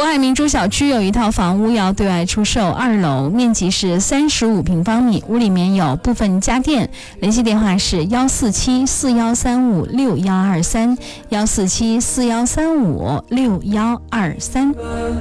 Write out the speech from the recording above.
博爱明珠小区有一套房屋要对外出售，2楼，面积是35平方米，屋里面有部分家电。联系电话是14741356123，14741356123。